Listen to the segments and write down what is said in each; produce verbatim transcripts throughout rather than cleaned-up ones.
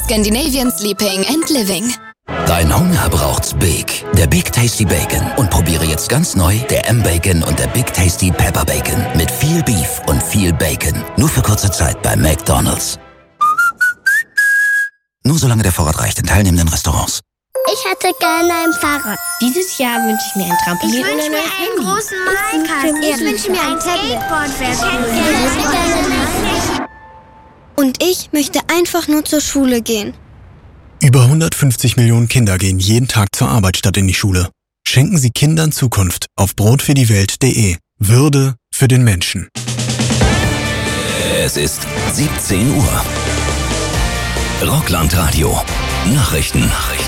Scandinavian Sleeping and Living. Dein Hunger braucht's Big. Der Big Tasty Bacon. Und probiere jetzt ganz neu der M-Bacon und der Big Tasty Pepper Bacon. Mit viel Beef und viel Bacon. Nur für kurze Zeit bei McDonald's. Nur solange der Vorrat reicht in teilnehmenden Restaurants. Ich hätte gerne ein Fahrrad. Dieses Jahr wünsche ich mir ein Trampolin und ein neues Handy. Ich wünsche mir einen großen Minecraft. Ich wünsche mir ein Tablet. Und ich möchte einfach nur zur Schule gehen. Über hundertfünfzig Millionen Kinder gehen jeden Tag zur Arbeit statt in die Schule. Schenken Sie Kindern Zukunft auf brotfürdiewelt punkt de. Würde für den Menschen. Es ist siebzehn Uhr. Rockland-Radio. Nachrichten. Nachrichten.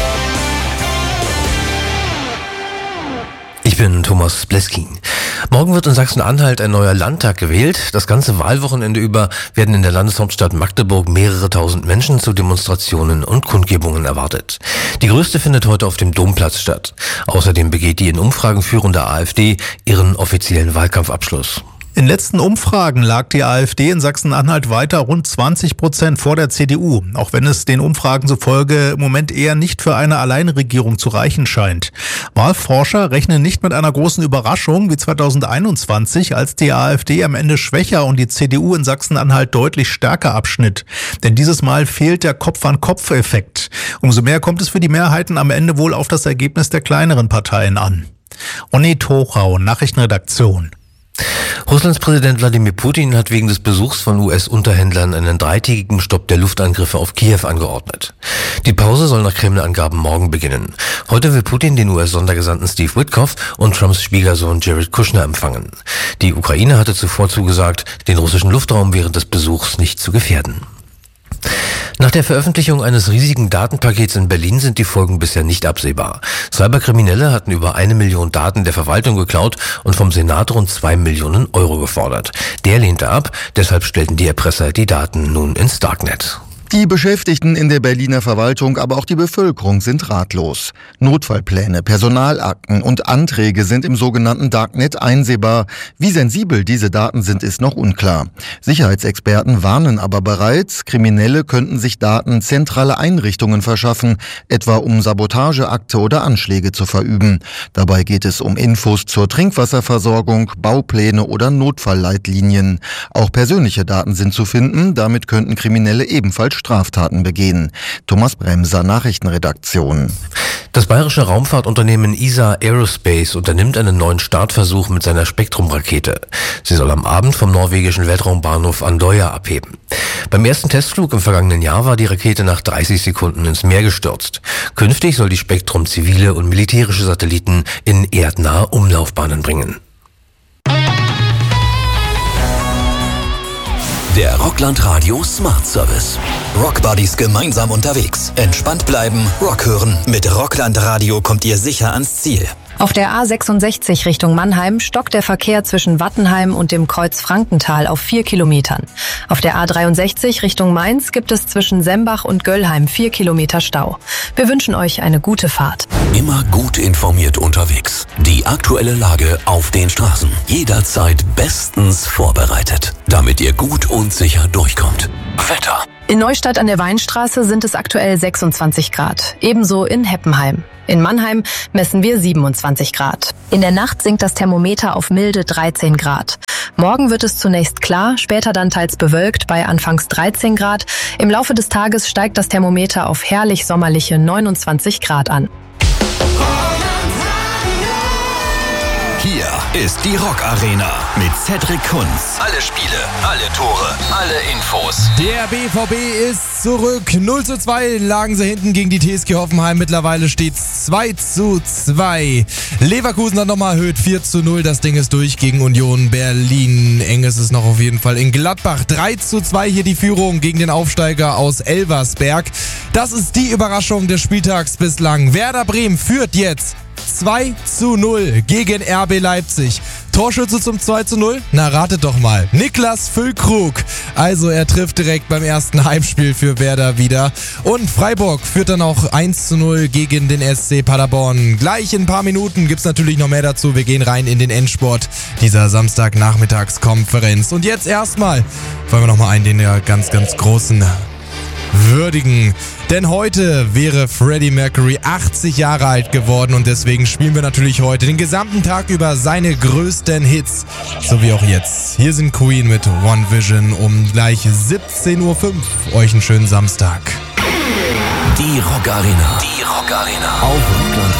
Ich bin Thomas Bleski. Morgen wird in Sachsen-Anhalt ein neuer Landtag gewählt. Das ganze Wahlwochenende über werden in der Landeshauptstadt Magdeburg mehrere tausend Menschen zu Demonstrationen und Kundgebungen erwartet. Die größte findet heute auf dem Domplatz statt. Außerdem begeht die in Umfragen führende AfD ihren offiziellen Wahlkampfabschluss. In letzten Umfragen lag die AfD in Sachsen-Anhalt weiter rund zwanzig Prozent vor der C D U, auch wenn es den Umfragen zufolge im Moment eher nicht für eine Alleinregierung zu reichen scheint. Wahlforscher rechnen nicht mit einer großen Überraschung wie zweitausendeinundzwanzig, als die AfD am Ende schwächer und die C D U in Sachsen-Anhalt deutlich stärker abschnitt. Denn dieses Mal fehlt der Kopf-an-Kopf-Effekt. Umso mehr kommt es für die Mehrheiten am Ende wohl auf das Ergebnis der kleineren Parteien an. Onni Tochau, Nachrichtenredaktion. Russlands Präsident Wladimir Putin hat wegen des Besuchs von U S-Unterhändlern einen dreitägigen Stopp der Luftangriffe auf Kiew angeordnet. Die Pause soll nach Kreml-Angaben morgen beginnen. Heute will Putin den U S-Sondergesandten Steve Witkoff und Trumps Schwiegersohn Jared Kushner empfangen. Die Ukraine hatte zuvor zugesagt, den russischen Luftraum während des Besuchs nicht zu gefährden. Nach der Veröffentlichung eines riesigen Datenpakets in Berlin sind die Folgen bisher nicht absehbar. Cyberkriminelle hatten über eine Million Daten der Verwaltung geklaut und vom Senat rund zwei Millionen Euro gefordert. Der lehnte ab, deshalb stellten die Erpresser die Daten nun ins Darknet. Die Beschäftigten in der Berliner Verwaltung, aber auch die Bevölkerung sind ratlos. Notfallpläne, Personalakten und Anträge sind im sogenannten Darknet einsehbar. Wie sensibel diese Daten sind, ist noch unklar. Sicherheitsexperten warnen aber bereits, Kriminelle könnten sich Daten zentraler Einrichtungen verschaffen, etwa um Sabotageakte oder Anschläge zu verüben. Dabei geht es um Infos zur Trinkwasserversorgung, Baupläne oder Notfallleitlinien. Auch persönliche Daten sind zu finden, damit könnten Kriminelle ebenfalls Straftaten begehen. Thomas Bremser, Nachrichtenredaktion. Das bayerische Raumfahrtunternehmen E S A Aerospace unternimmt einen neuen Startversuch mit seiner Spektrum-Rakete. Sie soll am Abend vom norwegischen Weltraumbahnhof Andøya abheben. Beim ersten Testflug im vergangenen Jahr war die Rakete nach dreißig Sekunden ins Meer gestürzt. Künftig soll die Spektrum zivile und militärische Satelliten in erdnahe Umlaufbahnen bringen. Der Rockland Radio Smart Service. Rockbuddies gemeinsam unterwegs. Entspannt bleiben, Rock hören. Mit Rockland Radio kommt ihr sicher ans Ziel. Auf der A sechsundsechzig Richtung Mannheim stockt der Verkehr zwischen Wattenheim und dem Kreuz Frankenthal auf vier Kilometern. Auf der A dreiundsechzig Richtung Mainz gibt es zwischen Sembach und Göllheim vier Kilometer Stau. Wir wünschen euch eine gute Fahrt. Immer gut informiert unterwegs. Die aktuelle Lage auf den Straßen. Jederzeit bestens vorbereitet, damit ihr gut und sicher durchkommt. Wetter. In Neustadt an der Weinstraße sind es aktuell sechsundzwanzig Grad. Ebenso in Heppenheim. In Mannheim messen wir siebenundzwanzig Grad. In der Nacht sinkt das Thermometer auf milde dreizehn Grad. Morgen wird es zunächst klar, später dann teils bewölkt bei anfangs dreizehn Grad. Im Laufe des Tages steigt das Thermometer auf herrlich sommerliche neunundzwanzig Grad an. Hier ist die Rock Arena mit Cedric Kunz. Alle Spiele, alle Tore, alle Infos. Der B V B ist zurück. null zu zwei lagen sie hinten gegen die T S G Hoffenheim. Mittlerweile steht es zwei zu zwei. Leverkusen hat nochmal erhöht. vier zu null. Das Ding ist durch gegen Union Berlin. Eng ist es noch auf jeden Fall in Gladbach. drei zu zwei hier die Führung gegen den Aufsteiger aus Elversberg. Das ist die Überraschung des Spieltags bislang. Werder Bremen führt jetzt zwei zu null gegen R B Leipzig. Torschütze zum zwei zu null? Na, ratet doch mal. Niklas Füllkrug. Also er trifft direkt beim ersten Heimspiel für Werder wieder. Und Freiburg führt dann auch eins zu null gegen den S C Paderborn. Gleich in ein paar Minuten gibt's natürlich noch mehr dazu. Wir gehen rein in den Endsport dieser Samstagnachmittagskonferenz. Und jetzt erstmal wollen wir noch mal einen, den ja ganz, ganz großen würdigen. Denn heute wäre Freddie Mercury achtzig Jahre alt geworden und deswegen spielen wir natürlich heute den gesamten Tag über seine größten Hits. So wie auch jetzt. Hier sind Queen mit One Vision um gleich siebzehn Uhr fünf. Euch einen schönen Samstag. Die Rock Arena. Die Rock Arena. Auf Rockland